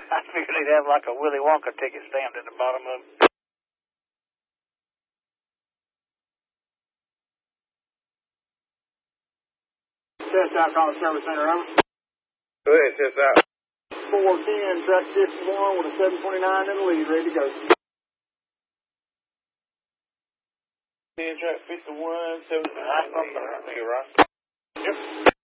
I figured he'd have like a Willy Wonka ticket stamped at the bottom of it. Test out, call the service center, over. Go ahead, test out. 410, truck 51 with a 729 in the lead, ready to go. 10, track 51, 729. Right. Yep.